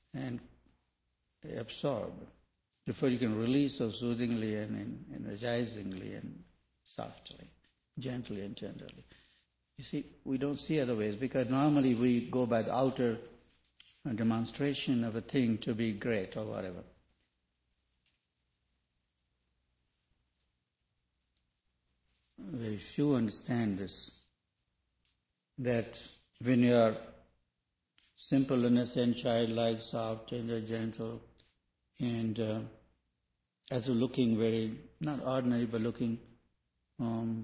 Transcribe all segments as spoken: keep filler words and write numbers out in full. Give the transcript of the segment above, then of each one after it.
and absorb before you can release so soothingly and energizingly and softly, gently and tenderly. You see, we don't see other ways because normally we go by the outer demonstration of a thing to be great or whatever. Very few understand this, that when you are simple, innocent, childlike, soft, tender, gentle, and uh, as you're looking very, not ordinary, but looking um,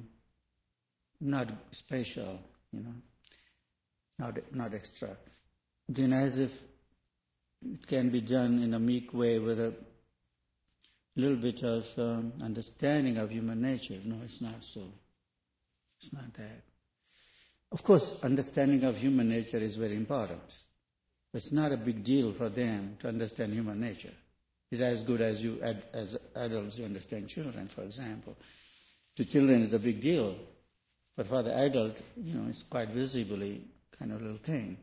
not special, you know, not not extra. Then as if it can be done in a meek way with a little bit of um, understanding of human nature. No, it's not so. It's not that. Of course, understanding of human nature is very important. It's not a big deal for them to understand human nature. It's as good as you, as adults, you understand children, for example. To children, it's a big deal. But for the adult, you know, it's quite visibly kind of little thing.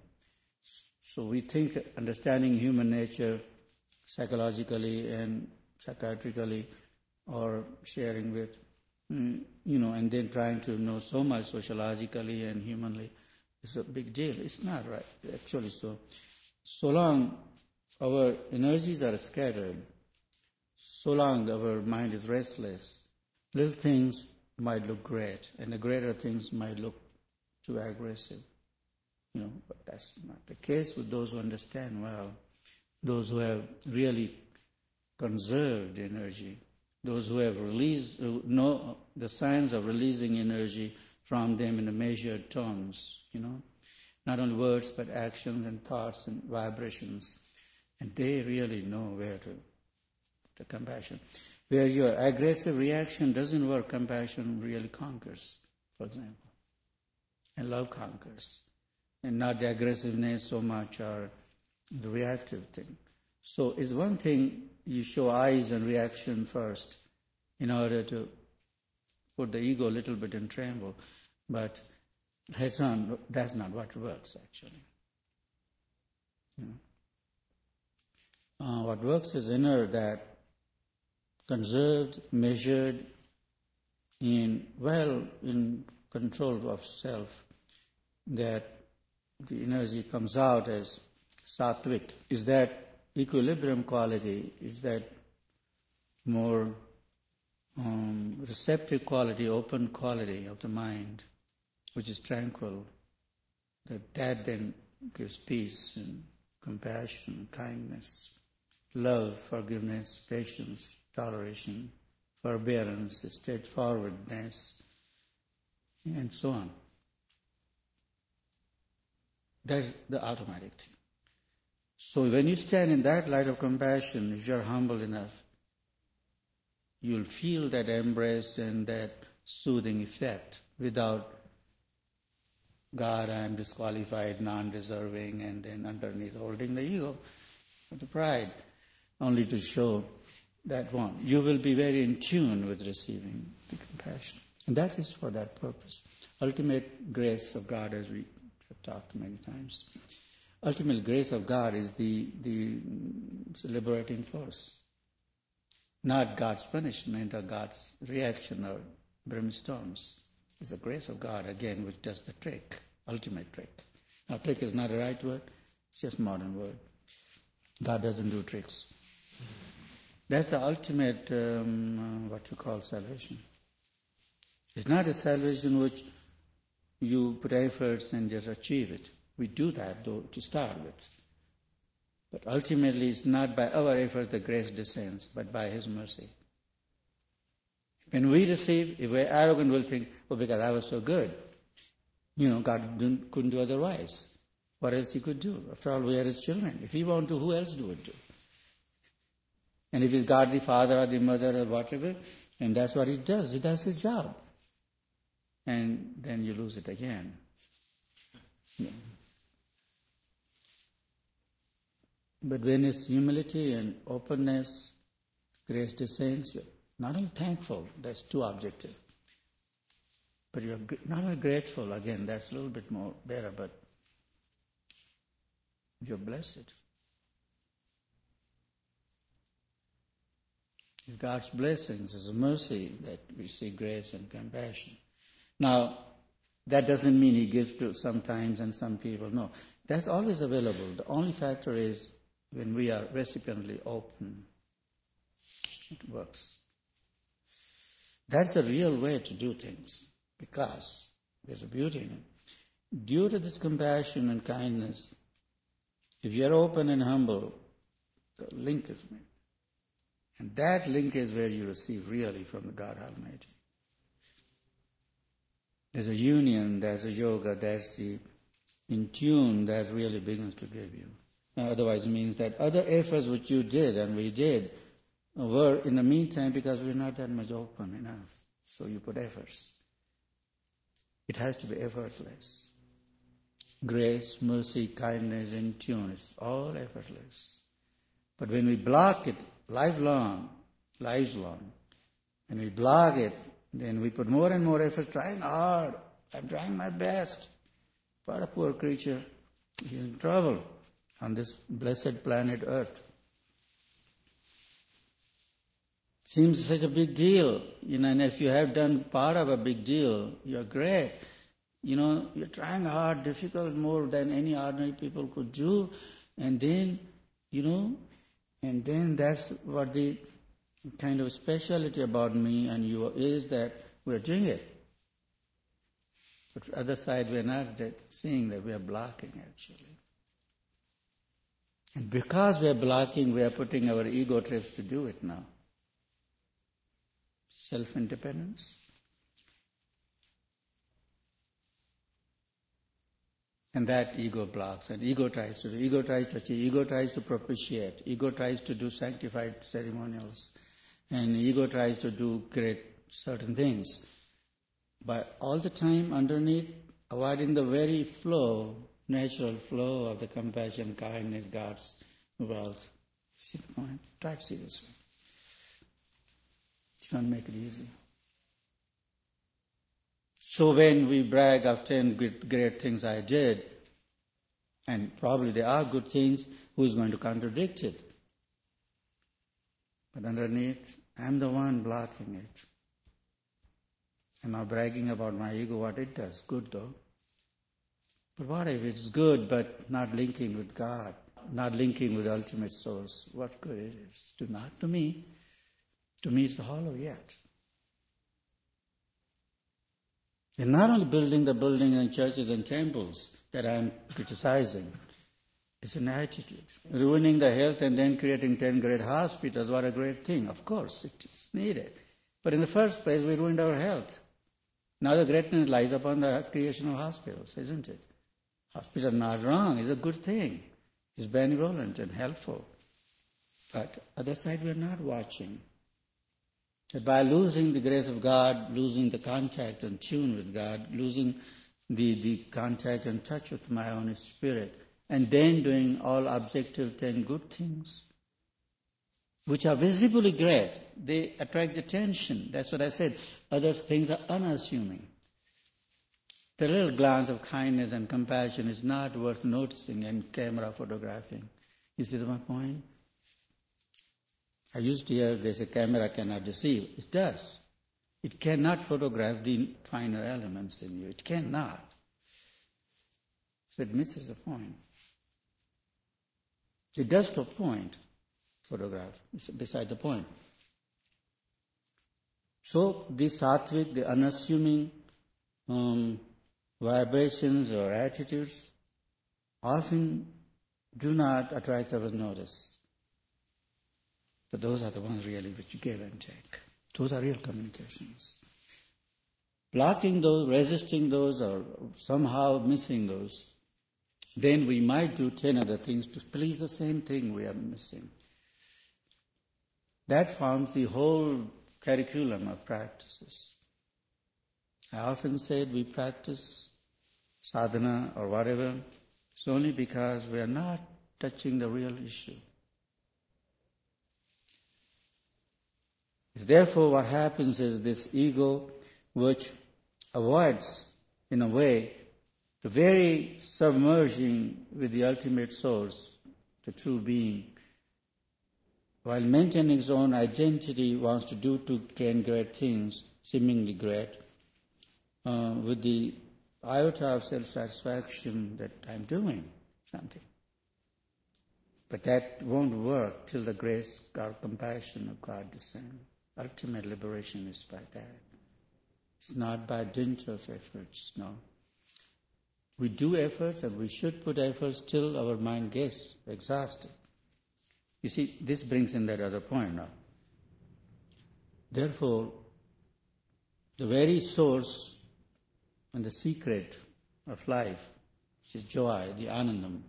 So we think understanding human nature psychologically and psychiatrically, or sharing with, you know, and then trying to know so much sociologically and humanly, is a big deal. It's not right, actually. So, so long our energies are scattered, so long our mind is restless, little things might look great, and the greater things might look too aggressive. You know, but that's not the case with those who understand well, those who have really conserved energy, those who have released, who know the signs of releasing energy from them in the measured tones, you know, not only words but actions and thoughts and vibrations, and they really know where to, the compassion. Where your aggressive reaction doesn't work, compassion really conquers, for example, and love conquers, and not the aggressiveness so much or the reactive thing. So it's one thing you show eyes and reaction first in order to put the ego a little bit in tremble, but that's not, that's not what works actually. You know? uh, what works is inner, that conserved, measured, in well in control of self, that the energy comes out as sattvic. Is that equilibrium quality, is that more um, receptive quality, open quality of the mind, which is tranquil, that that then gives peace and compassion, kindness, love, forgiveness, patience, toleration, forbearance, straightforwardness, and so on. That's the automatic thing. So when you stand in that light of compassion, if you're humble enough, you'll feel that embrace and that soothing effect without, God, I'm disqualified, non-deserving, and then underneath holding the ego, the pride, only to show that one. You will be very in tune with receiving the compassion. And that is for that purpose. Ultimate grace of God, as we have talked many times. Ultimate grace of God is the, the liberating force. Not God's punishment or God's reaction or brimstones. It's the grace of God, again, which does the trick, ultimate trick. Now, trick is not a right word, it's just a modern word. God doesn't do tricks. That's the ultimate, um, what you call salvation. It's not a salvation which you put efforts and just achieve it. We do that, though, to start with. But ultimately, it's not by our efforts the grace descends, but by His mercy. When we receive, if we're arrogant, we'll think, oh, because I was so good. You know, God didn't, couldn't do otherwise. What else He could do? After all, we are His children. If He want to, who else do it do? And if it's God the Father or the Mother or whatever, and that's what He does. He does His job. And then you lose it again. Yeah. But when it's humility and openness, grace descends, you're not only thankful, that's too objective, but you're not only grateful, again, that's a little bit more better, but you're blessed. It's God's blessings, it's a mercy that we see grace and compassion. Now, that doesn't mean He gives to sometimes and some people. No, that's always available. The only factor is when we are recipiently open, it works. That's the real way to do things, because there's a beauty in it. Due to this compassion and kindness, if you're open and humble, the link is made. And that link is where you receive really from the God Almighty. There's a union, there's a yoga, there's the in tune that really begins to give you. Now, otherwise it means that other efforts which you did and we did were in the meantime because we're not that much open enough. So you put efforts. It has to be effortless. Grace, mercy, kindness, in tune, it's all effortless. But when we block it lifelong, lifelong, and we block it, then we put more and more effort, trying hard. I'm trying my best. But a poor creature is in trouble on this blessed planet Earth. Seems such a big deal, you know, and if you have done part of a big deal, you're great. You know, you're trying hard, difficult, more than any ordinary people could do, and then, you know, and then that's what the kind of speciality about me and you is that we're doing it. But the other side, we're not seeing that we are blocking, actually. And because we are blocking, we are putting our ego trips to do it now. Self-independence. And that ego blocks, and ego tries to do, ego tries to achieve, ego tries to propitiate, ego tries to do sanctified ceremonials, and ego tries to do great certain things. But all the time underneath, avoiding the very flow, natural flow of the compassion, kindness, God's wealth. See the point? Try to see this way. Don't make it easy. So when we brag of ten great things I did, and probably they are good things, who is going to contradict it? But underneath, I'm the one blocking it. I'm not bragging about my ego, what it does. Good though. But what if it's good but not linking with God, not linking with the ultimate source? What good it is? To not to me. To me it's hollow yet. And not only building the buildings and churches and temples that I'm criticizing, it's an attitude. Ruining the health and then creating ten great hospitals, what a great thing. Of course, it is needed. But in the first place, we ruined our health. Now the greatness lies upon the creation of hospitals, isn't it? Hospitals are not wrong, it's a good thing. It's benevolent and helpful. But other side, we're not watching. That by losing the grace of God, losing the contact and tune with God, losing the, the contact and touch with my own spirit, and then doing all objective ten good things, which are visibly great, they attract attention. That's what I said. Other things are unassuming. The little glance of kindness and compassion is not worth noticing and camera photographing. You see my point? I used to hear they say camera cannot deceive. It does. It cannot photograph the finer elements in you. It cannot. So it misses the point. It does to a point, photograph, it's beside the point. So the sattvic, the unassuming um, vibrations or attitudes often do not attract our notice. But those are the ones really which you give and take. Those are real communications. Blocking those, resisting those, or somehow missing those, then we might do ten other things to please the same thing we are missing. That forms the whole curriculum of practices. I often said we practice sadhana or whatever, it's only because we are not touching the real issue. Therefore, what happens is this ego, which avoids, in a way, the very submerging with the ultimate source, the true being, while maintaining his own identity, wants to do to gain great things, seemingly great, uh, with the iota of self-satisfaction that I'm doing something. But that won't work till the grace or compassion of God descends. Ultimate liberation is by that. It's not by dint of efforts, no. We do efforts and we should put efforts till our mind gets exhausted. You see, this brings in that other point now. Therefore, the very source and the secret of life, which is joy, the anandam,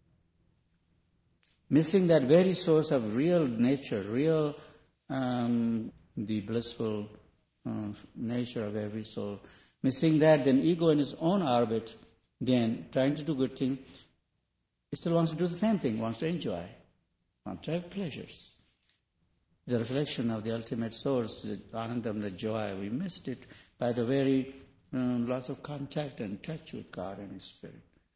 missing that very source of real nature, real, um, the blissful uh, nature of every soul, missing that, then ego in its own orbit, again, trying to do good things, it still wants to do the same thing, wants to enjoy, wants to have pleasures. The reflection of the ultimate source, the anandam, the joy, we missed it by the very um, loss of contact and touch with God and His Spirit.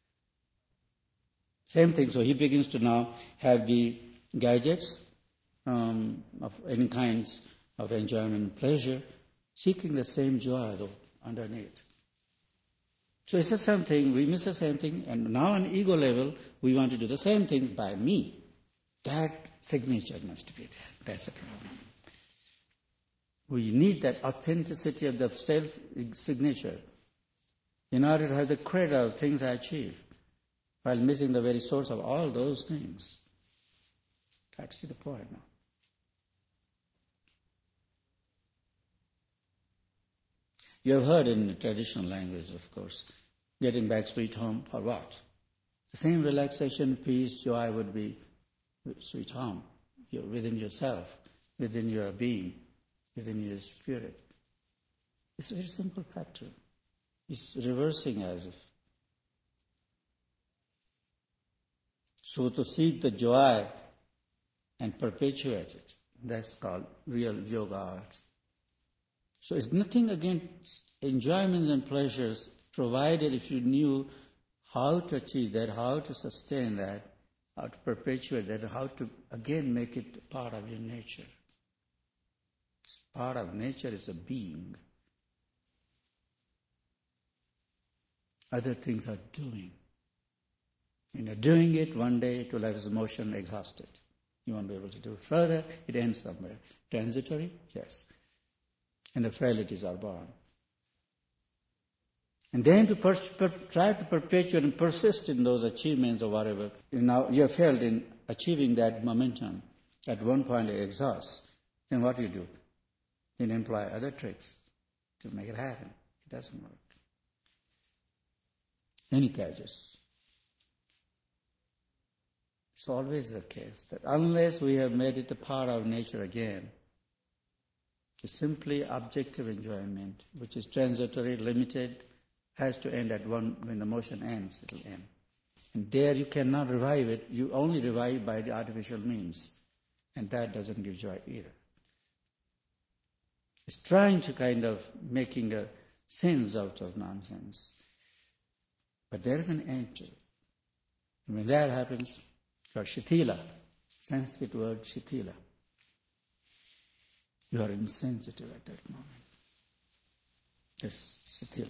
Same thing, so he begins to now have the gadgets um, of any kinds of enjoyment and pleasure, seeking the same joy though underneath. So it's the same thing, we miss the same thing, and now on ego level, we want to do the same thing by me. That signature must be there. That's the problem. We need that authenticity of the self-signature in order to have the credit of things I achieve, while missing the very source of all those things. That's the point now. You have heard in the traditional language, of course, getting back sweet home for what? The same relaxation, peace, joy would be sweet home. You're within yourself, within your being, within your spirit. It's a very simple pattern. It's reversing as if. So to seek the joy and perpetuate it, that's called real yoga art. So it's nothing against enjoyments and pleasures, provided if you knew how to achieve that, how to sustain that, how to perpetuate that, how to again make it part of your nature. It's part of nature is a being. Other things are doing. When you're doing it, one day it will have its motion exhausted. You won't be able to do it further. It ends somewhere. Transitory? Yes. And the frailties are born. And then to per- per- try to perpetuate and persist in those achievements or whatever, you now you have failed in achieving that momentum. At one point it exhausts. Then what do you do? Then employ other tricks to make it happen. It doesn't work. Any gadgets. It's always the case that unless we have made it a part of nature again, it's simply objective enjoyment, which is transitory, limited, has to end at one, when the motion ends, it will end. And there you cannot revive it, you only revive by the artificial means. And that doesn't give joy either. It's trying to kind of making a sense out of nonsense. But there is an end to it. And when that happens, you are shitila, Sanskrit word shitila. You are insensitive at that moment. Yes, shitila.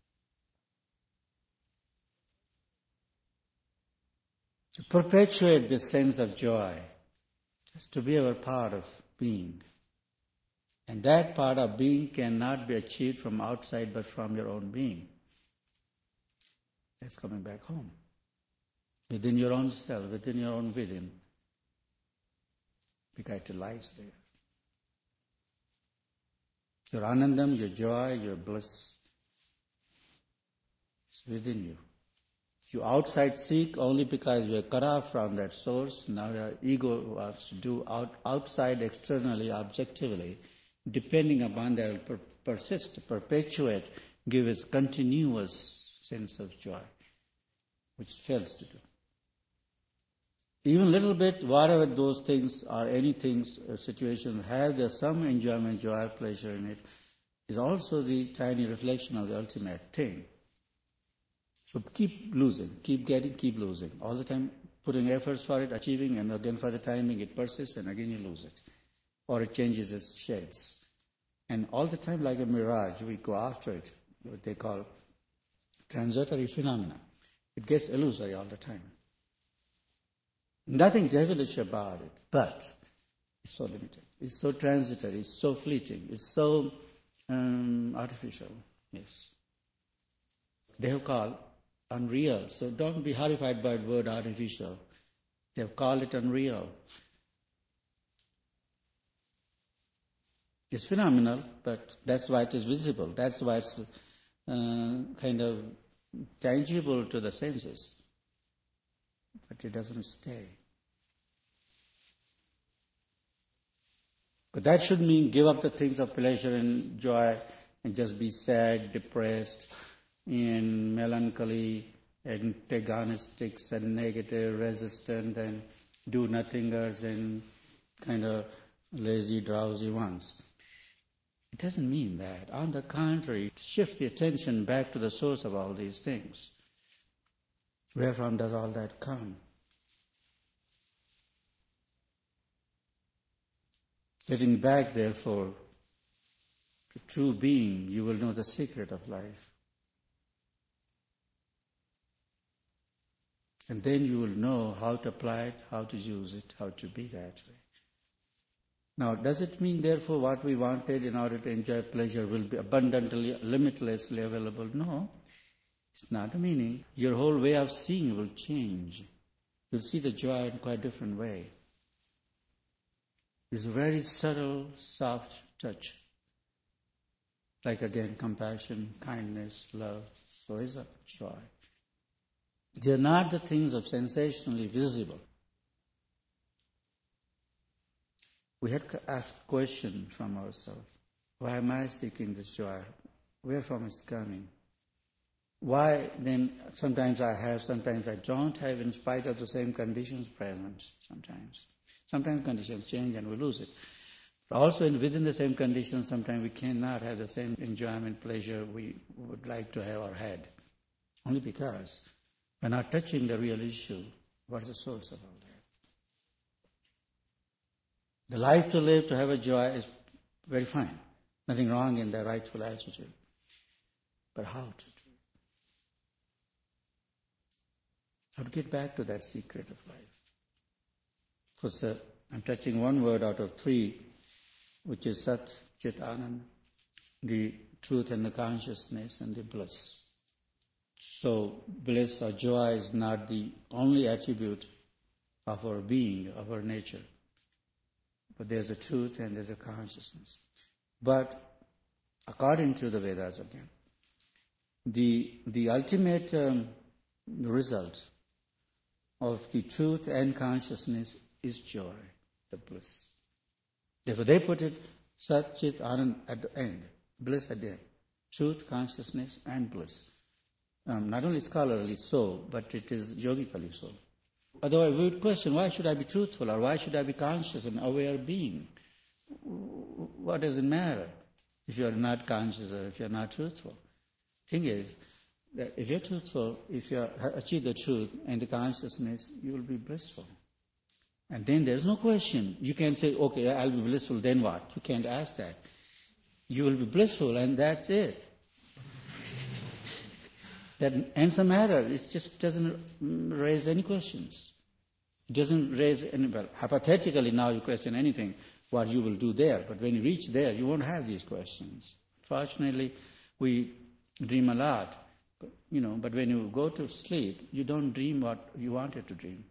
To perpetuate this sense of joy is to be our part of being. And that part of being cannot be achieved from outside but from your own being. That's coming back home. Within your own self, within your own within. Because it lies there. Your anandam, your joy, your bliss is within you. You outside seek only because you are cut off from that source. Now your ego wants to do out, outside, externally, objectively, depending upon that, will per- persist, perpetuate, give us continuous sense of joy, which it fails to do. Even a little bit, whatever those things are, any things, or situations have, there's some enjoyment, joy, pleasure in it, is also the tiny reflection of the ultimate thing. So keep losing, keep getting, keep losing. All the time putting efforts for it, achieving, and again for the timing it persists, and again you lose it. Or it changes its shades. And all the time, like a mirage, we go after it, what they call transitory phenomena. It gets illusory all the time. Nothing devilish about it, but it's so limited. It's so transitory, it's so fleeting, it's so um, artificial. Yes. They have called unreal. So don't be horrified by the word artificial. They have called it unreal. It's phenomenal, but that's why it is visible. That's why it's uh, kind of tangible to the senses. But it doesn't stay. But that should mean give up the things of pleasure and joy and just be sad, depressed, and melancholy, antagonistics and negative, resistant, and do-nothingers and kind of lazy, drowsy ones. It doesn't mean that. On the contrary, shift the attention back to the source of all these things. Where from does all that come? Getting back, therefore, to true being, you will know the secret of life. And then you will know how to apply it, how to use it, how to be that way. Now, does it mean, therefore, what we wanted in order to enjoy pleasure will be abundantly, limitlessly available? No, it's not the meaning. Your whole way of seeing will change. You'll see the joy in quite a different way. It's a very subtle, soft touch. Like, again, compassion, kindness, love. So is a joy. They are not the things of sensationally visible. We had to ask a question from ourselves. Why am I seeking this joy? Where from is coming? Why then sometimes I have, sometimes I don't have, in spite of the same conditions present sometimes. Sometimes conditions change and we lose it. But also in, within the same conditions, sometimes we cannot have the same enjoyment, pleasure we would like to have or had. Only because we're not touching the real issue. What is the source of all that? The life to live, to have a joy is very fine. Nothing wrong in the rightful attitude. But how to do it? How to get back to that secret of life? Because uh, I'm touching one word out of three, which is Sat, Chit, Anand, the truth and the consciousness and the bliss. So bliss or joy is not the only attribute of our being, of our nature. But there's a truth and there's a consciousness. But according to the Vedas again, the the ultimate um, result of the truth and consciousness is joy, the bliss. Therefore they put it Sat, Chit, Anand at the end, bliss at the end. Truth, consciousness and bliss. Um, not only scholarly so, but it is yogically so. Otherwise we would question, why should I be truthful or why should I be conscious and aware being? What does it matter if you're not conscious or if you're not truthful? Thing is, that if you're truthful, if you achieve the truth and the consciousness, you will be blissful. And then there's no question. You can't say, okay, I'll be blissful, then what? You can't ask that. You will be blissful and that's it. That ends the matter. It just doesn't raise any questions. It doesn't raise any, well, hypothetically now you question anything, what you will do there. But when you reach there, you won't have these questions. Fortunately, we dream a lot, but, you know, but when you go to sleep, you don't dream what you wanted to dream.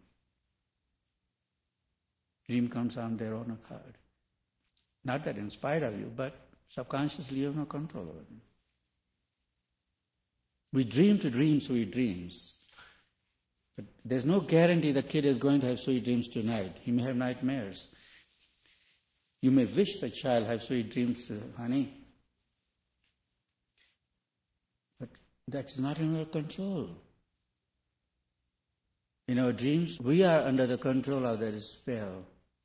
Dream comes on their own accord. Not that in spite of you, but subconsciously you have no control over them. We dream to dream sweet dreams. But there's no guarantee the kid is going to have sweet dreams tonight. He may have nightmares. You may wish the child have sweet dreams, uh, honey. But that is not in our control. In our dreams, we are under the control of that spell.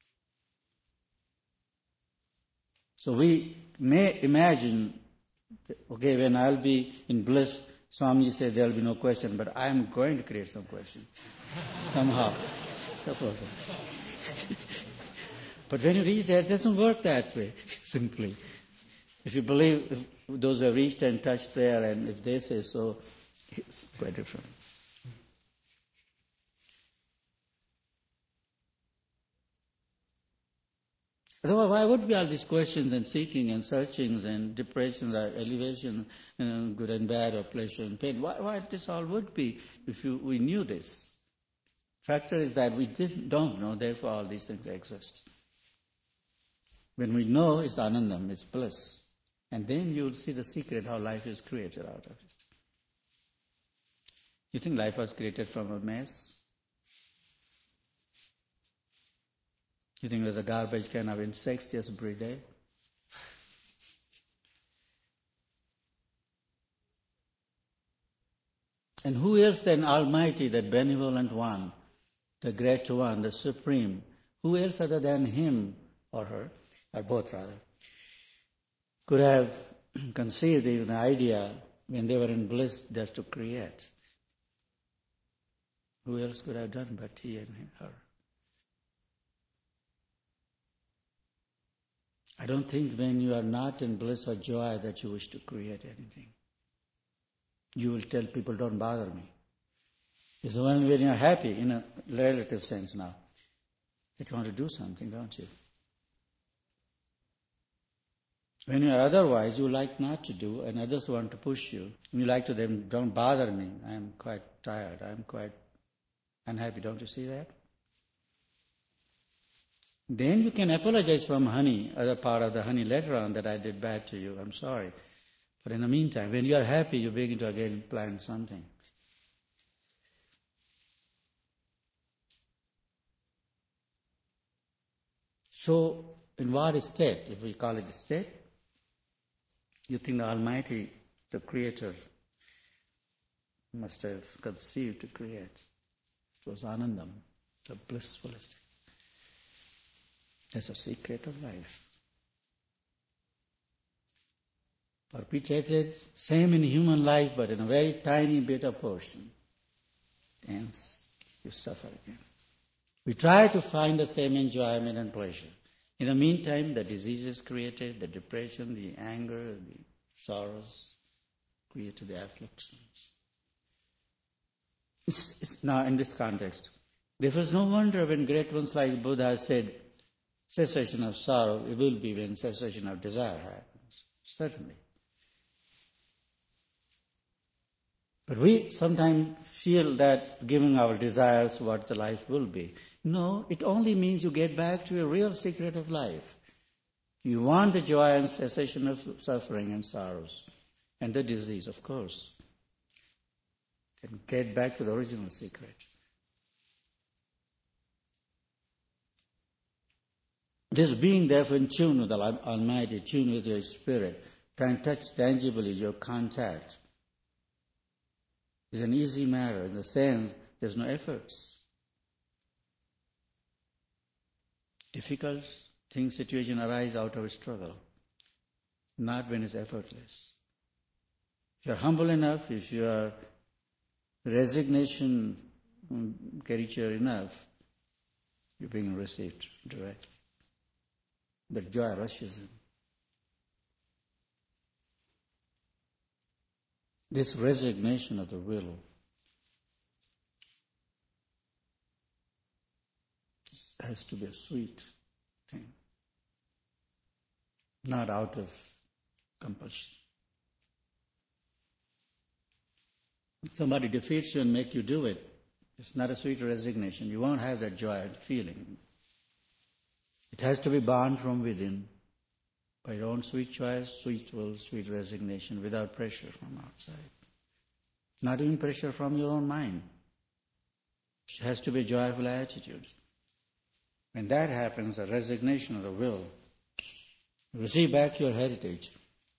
So we may imagine, okay, when I'll be in bliss, Swamiji said there will be no question, but I am going to create some question. somehow, supposing. But when you reach there, it doesn't work that way, simply. If you believe if those who have reached and touched there, and if they say so, it's quite different. Otherwise, why would be all these questions and seeking and searchings and depressions or elevation, you know, good and bad or pleasure and pain? Why, why this all would be if you, we knew this? Factor is that we didn't, don't know, therefore all these things exist. When we know, it's anandam, it's bliss. And then you'll see the secret how life is created out of it. You think life was created from a mess? You think there's a garbage can of insects just breathe there? And who else than Almighty, that benevolent one, the great one, the supreme, who else other than him or her, or both rather, could have conceived even the idea when they were in bliss just to create? Who else could have done but he and her? I don't think when you are not in bliss or joy that you wish to create anything. You will tell people, don't bother me. It's only when you're happy, in a relative sense now, that you want to do something, don't you? When you are otherwise, you like not to do, and others want to push you. And you like to them, don't bother me, I'm quite tired, I'm quite unhappy, don't you see that? Then you can apologize from honey, other part of the honey later on, that I did bad to you, I'm sorry. But in the meantime, when you are happy, you begin to again plan something. So, in what state, if we call it a state, you think the Almighty, the Creator, must have conceived to create. It was Anandam, the blissful state. That's a secret of life. Perpetuated, same in human life, but in a very tiny bit of portion. Hence, you suffer again. We try to find the same enjoyment and pleasure. In the meantime, the disease is created, the depression, the anger, the sorrows created, the afflictions. It's, it's now, in this context, there was no wonder when great ones like Buddha said, cessation of sorrow, it will be when cessation of desire happens. Certainly. But we sometimes feel that giving our desires what the life will be. No, it only means you get back to a real secret of life. You want the joy and cessation of suffering and sorrows and the disease, of course. And get back to the original secret. This being therefore in tune with the Almighty, tune with your spirit, can touch tangibly your contact, is an easy matter in the sense there's no efforts. Difficult things, situation arise out of a struggle, not when it's effortless. If you're humble enough, if you are resignation creature enough, you're being received directly. The joy rushes in. This resignation of the will has to be a sweet thing, not out of compulsion. If somebody defeats you and make you do it, it's not a sweet resignation. You won't have that joy and feeling. It has to be born from within, by your own sweet choice, sweet will, sweet resignation, without pressure from outside. Not even pressure from your own mind. It has to be a joyful attitude. When that happens, a resignation of the will, you receive back your heritage.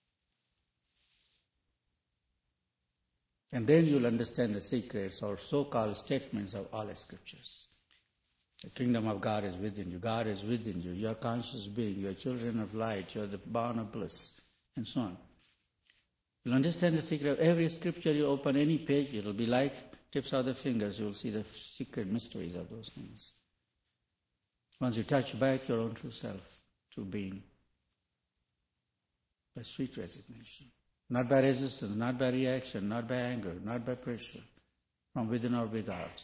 And then you'll understand the secrets or so-called statements of all the scriptures. The kingdom of God is within you. God is within you. You are conscious being. You are children of light. You are the born of bliss, and so on. You'll understand the secret of every scripture. You open any page, it'll be like tips of the fingers, you'll see the secret mysteries of those things. Once you touch back your own true self, true being, by sweet resignation. Not by resistance, not by reaction, not by anger, not by pressure, from within or without.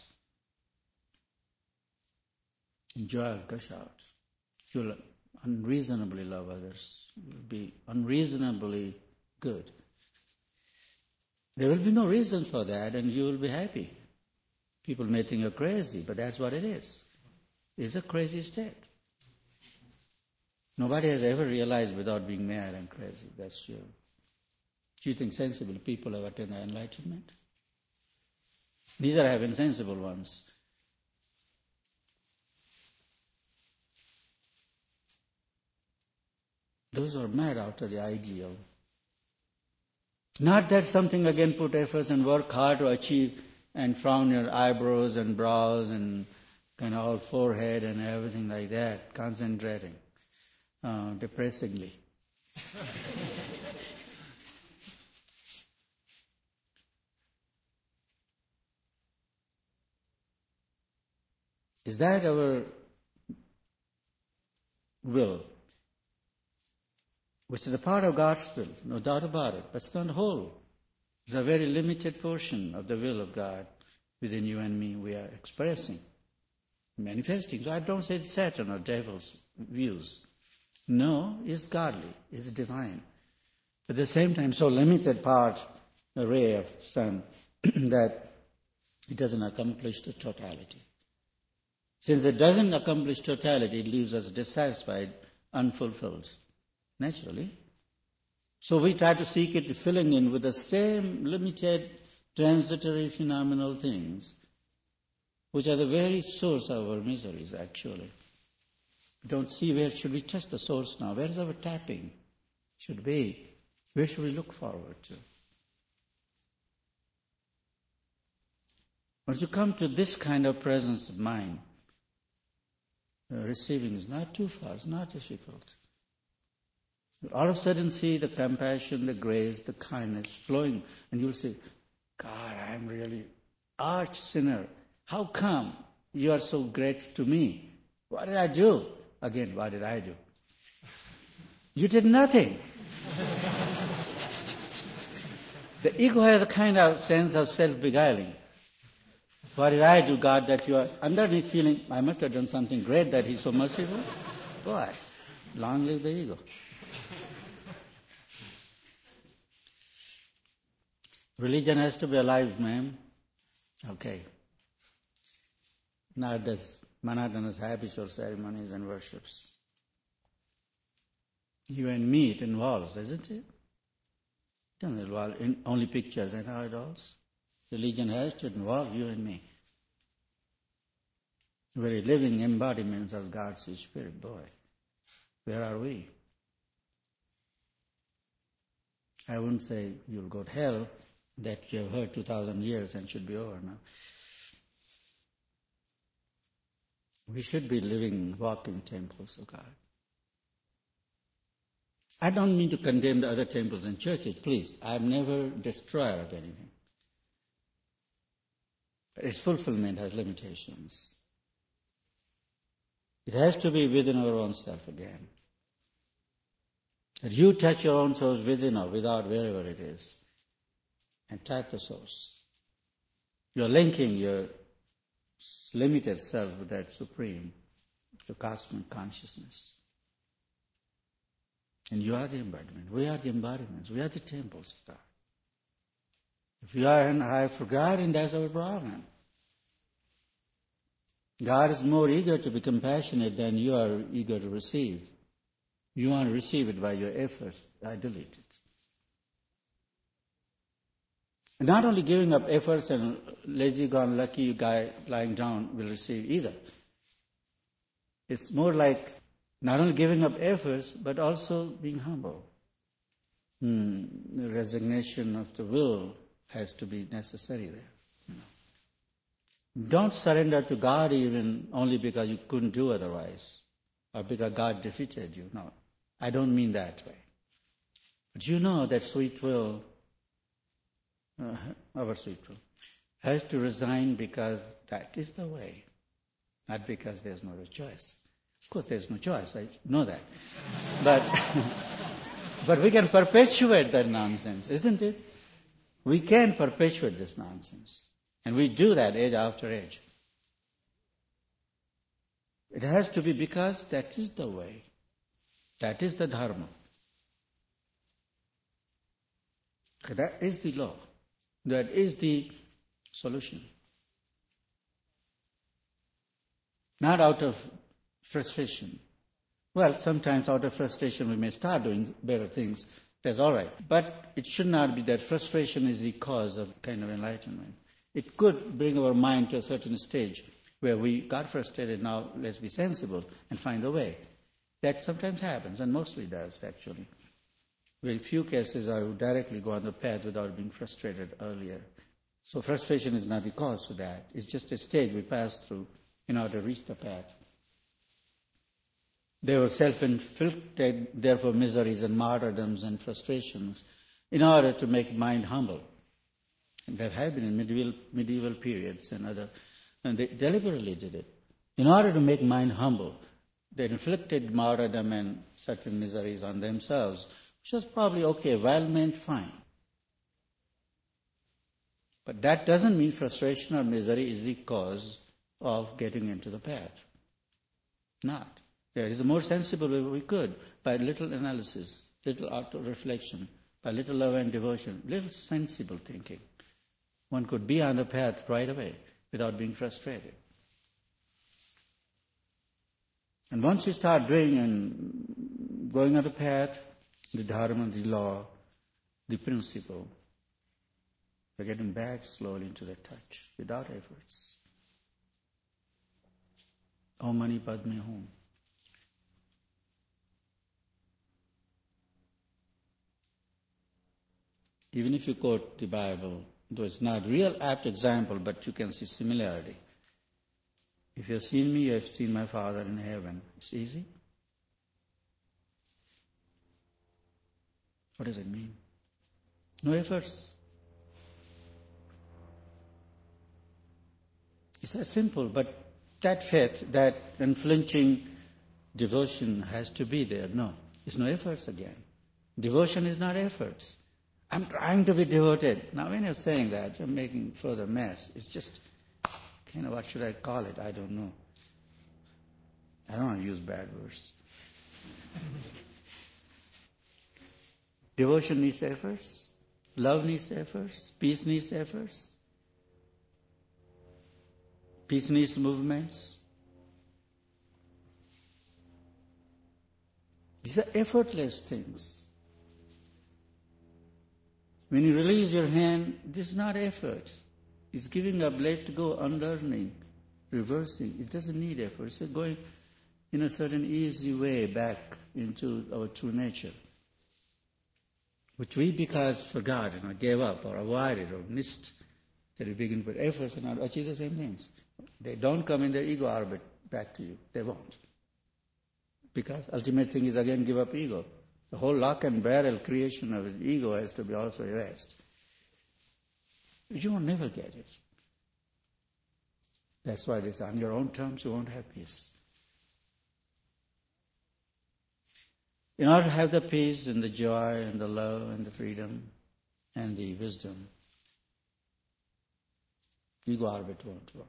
Joy will gush out. You'll unreasonably love others. You'll be unreasonably good. There will be no reason for that, and you will be happy. People may think you're crazy, but that's what it is. It's a crazy state. Nobody has ever realized without being mad and crazy, that's sure. Do you think sensible people have attained enlightenment? Neither have insensible ones. Those are mad after the ideal. Not that something again put efforts and work hard to achieve and frown your eyebrows and brows and kind of all forehead and everything like that, concentrating, uh, depressingly. Is that our will? Which is a part of God's will, no doubt about it, but it's not whole. It's a very limited portion of the will of God within you and me we are expressing, manifesting. So I don't say it's Satan or devil's views. No, it's godly, it's divine. At the same time, so limited part, a ray of sun, that it doesn't accomplish the totality. Since it doesn't accomplish totality, it leaves us dissatisfied, unfulfilled, naturally. So we try to seek it filling in with the same limited, transitory, phenomenal things, which are the very source of our miseries, actually. We don't see where should we touch the source now. Where is our tapping? Should be. Where should we look forward to? Once you come to this kind of presence of mind, uh, receiving is not too far, it's not difficult. You all of a sudden see the compassion, the grace, the kindness flowing, and you'll say, God, I'm really arch sinner. How come you are so great to me? What did I do? Again, what did I do? You did nothing. The ego has a kind of sense of self-beguiling. What did I do, God, that you are underneath feeling, I must have done something great that He's so merciful? Boy, long live the ego. Religion has to be alive, ma'am. Okay. Not this monotonous habits or ceremonies and worships. You and me it involves, isn't it? It doesn't involve in only pictures and idols. Religion has to involve you and me. Very living embodiments of God's Spirit, boy. Where are we? I wouldn't say you'll go to hell, that you have heard two thousand years and should be over now. We should be living, walking temples of God. I don't mean to condemn the other temples and churches, please. I'm never destroyer of anything. But its fulfillment has limitations. It has to be within our own self again. That you touch your own source within or without, wherever it is, and tap the source. You're linking your limited self with that supreme, the cosmic consciousness. And you are the embodiment. We are the embodiments. We are the temples of God. If you are an eye for God, and that's our problem. God is more eager to be compassionate than you are eager to receive. You want to receive it by your efforts. I delete it. And not only giving up efforts and lazy gone lucky guy lying down will receive either. It's more like not only giving up efforts, but also being humble. Hmm. The resignation of the will has to be necessary there. You know. Don't surrender to God even only because you couldn't do otherwise, or because God defeated you. No, I don't mean that way. But you know that sweet will, uh, our sweet will, has to resign because that is the way, not because there's no other choice. Of course, there's no choice. I know that. But, but we can perpetuate that nonsense, isn't it? We can perpetuate this nonsense. And we do that age after age. It has to be because that is the way. That is the dharma. That is the law. That is the solution. Not out of frustration. Well, sometimes out of frustration we may start doing better things. That's all right. But it should not be that frustration is the cause of kind of enlightenment. It could bring our mind to a certain stage where we got frustrated, now let's be sensible and find a way. That sometimes happens, and mostly does, actually. Very few cases are directly go on the path without being frustrated earlier. So frustration is not the cause for that. It's just a stage we pass through in order to reach the path. They were self-inflicted, therefore, miseries and martyrdoms and frustrations in order to make mind humble. And that had been in medieval, medieval periods and other, and they deliberately did it. In order to make mind humble, they inflicted martyrdom and certain miseries on themselves, which was probably okay, well meant, fine. But that doesn't mean frustration or misery is the cause of getting into the path. Not. There is a more sensible way we could, by little analysis, little auto-reflection, by little love and devotion, little sensible thinking. One could be on the path right away without being frustrated. And once you start doing and going on the path, the dharma, the law, the principle, you're getting back slowly into the touch without efforts. Om Mani Padme Hum. Even if you quote the Bible, though it's not a real apt example, but you can see similarity. If you have seen me, you have seen my Father in heaven. It's easy. What does it mean? No efforts. It's that simple, but that faith, that unflinching devotion has to be there. No, it's no efforts again. Devotion is not efforts. I'm trying to be devoted. Now when you're saying that, you're making further mess. It's just, kind of, what should I call it? I don't know. I don't want to use bad words. Devotion needs efforts. Love needs efforts. Peace needs efforts. Peace needs movements. These are effortless things. When you release your hand, this is not effort. It's giving up, let go, unlearning, reversing. It doesn't need effort. It's going in a certain easy way back into our true nature, which we, because forgot, you know, gave up or avoided or missed, that we begin to put efforts and not achieve the same things. They don't come in their ego orbit back to you. They won't. Because ultimate thing is again give up ego. The whole lock and barrel creation of the ego has to be also erased. You will never get it. That's why this, on your own terms you won't have peace. In order to have the peace and the joy and the love and the freedom and the wisdom, ego orbit won't work.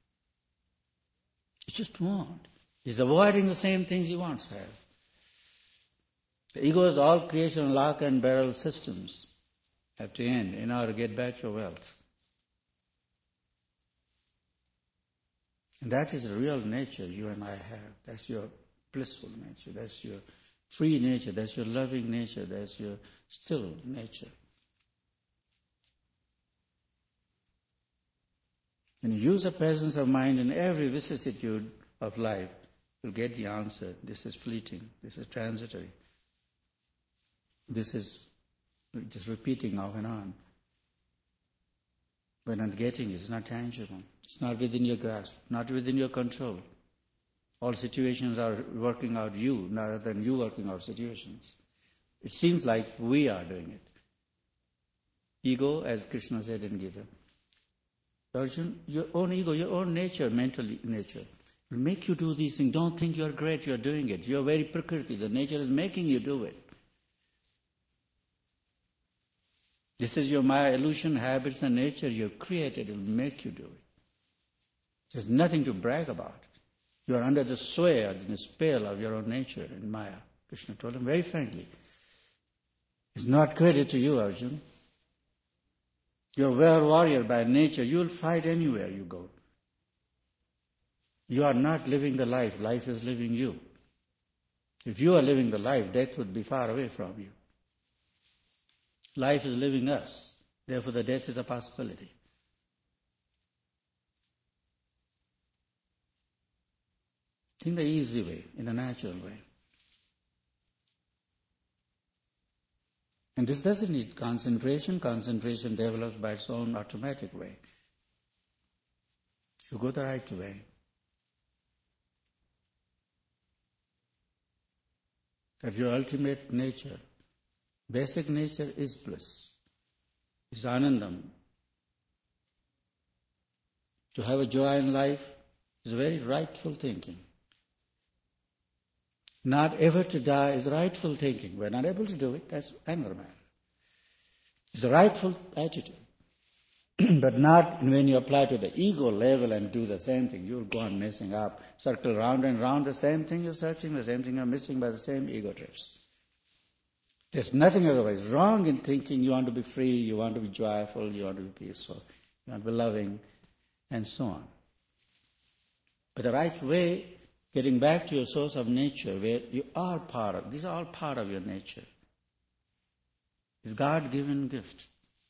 It just won't. It's avoiding the same things you once have. The ego is all creation, lock and barrel systems have to end in order to get back your wealth. And that is the real nature you and I have. That's your blissful nature. That's your free nature. That's your loving nature. That's your still nature. When you use the presence of mind in every vicissitude of life, you'll get the answer. This is fleeting. This is transitory. This is just repeating off and on. We're not getting it. It's not tangible. It's not within your grasp, not within your control. All situations are working out you, rather than you working out situations. It seems like we are doing it. Ego, as Krishna said in Gita, Arjun, your own ego, your own nature, mental nature, will make you do these things. Don't think you're great, you're doing it. You're very prakriti. The nature is making you do it. This is your Maya illusion, habits and nature you've created. It will make you do it. There's nothing to brag about. You are under the sway or the spell of your own nature in Maya. Krishna told him very frankly. It's not credit to you, Arjun. You're a war warrior by nature. You will fight anywhere you go. You are not living the life. Life is living you. If you are living the life, death would be far away from you. Life is living us. Therefore, the death is a possibility. In the easy way, in a natural way. And this doesn't need concentration. Concentration develops by its own automatic way. If you go the right way. Of your ultimate nature, basic nature is bliss, is anandam. To have a joy in life is very rightful thinking. Not ever to die is rightful thinking. We're not able to do it, that's another matter. It's a rightful attitude. But not when you apply to the ego level and do the same thing. You'll go on messing up, circle round and round the same thing you're searching, the same thing you're missing by the same ego trips. There's nothing otherwise wrong in thinking you want to be free, you want to be joyful, you want to be peaceful, you want to be loving, and so on. But the right way, getting back to your source of nature, where you are part of, these are all part of your nature. It's God-given gift.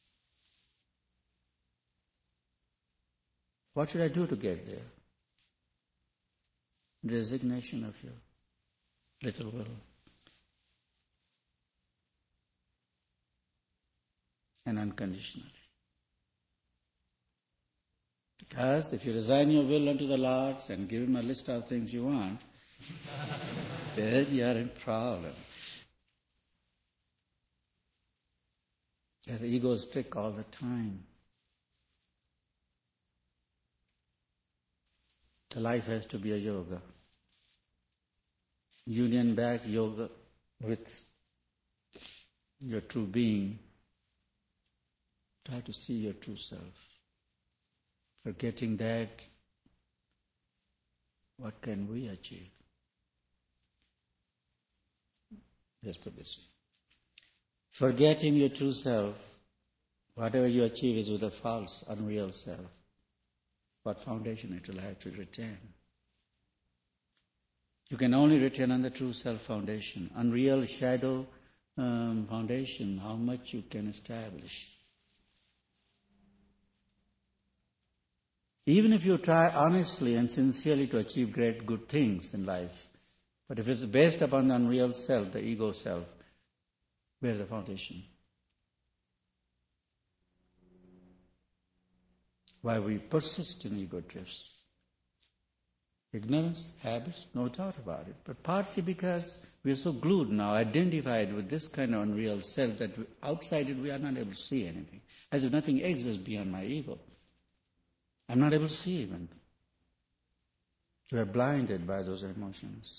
What should I do to get there? Resignation of your little will. And unconditionally. Because if you resign your will unto the Lord and give Him a list of things you want, then you are in problem. The ego is trick all the time. The life has to be a yoga. Union back yoga with your true being. Try to see your true self. Forgetting that, what can we achieve? Let's put this way. Forgetting your true self, whatever you achieve is with a false, unreal self. What foundation it will have to retain? You can only retain on the true self foundation. Unreal shadow um, foundation, how much you can establish. Even if you try honestly and sincerely to achieve great good things in life, but if it's based upon the unreal self, the ego self, where's the foundation? Why we persist in ego drifts? Ignorance, habits, no doubt about it. But partly because we are so glued now, identified with this kind of unreal self that we, outside it we are not able to see anything. As if nothing exists beyond my ego. I'm not able to see even. We are blinded by those emotions.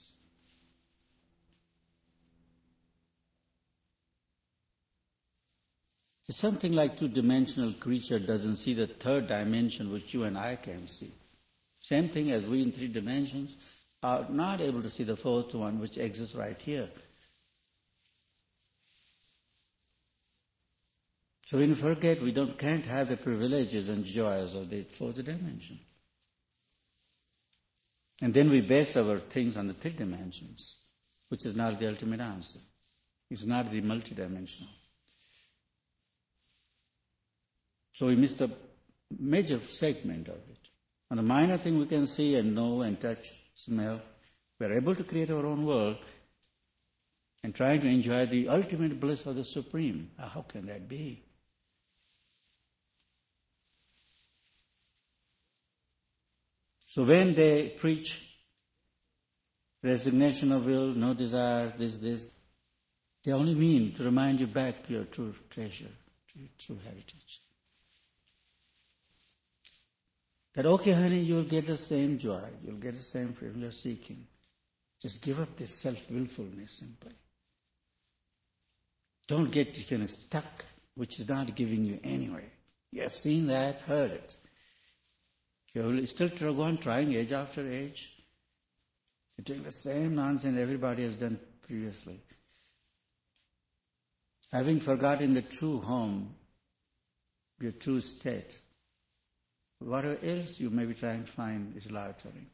It's something like two-dimensional creature doesn't see the third dimension which you and I can see. Same thing as we in three dimensions are not able to see the fourth one which exists right here. So when we forget, we don't can't have the privileges and joys of the fourth dimension. And then we base our things on the three dimensions, which is not the ultimate answer. It's not the multidimensional. So we miss the major segment of it. On the minor thing we can see and know and touch, smell, we are able to create our own world and trying to enjoy the ultimate bliss of the Supreme. How can that be? So when they preach resignation of will, no desire, this, this, they only mean to remind you back to your true treasure, to your true heritage. that, okay, honey, you'll get the same joy, you'll get the same freedom you're seeking. Just give up this self-willfulness simply. Don't get kind of stuck, which is not giving you anyway. You have seen that, heard it. You're still go on trying age after age. You're doing the same nonsense everybody has done previously. Having forgotten the true home, your true state, whatever else you may be trying to find is loitering.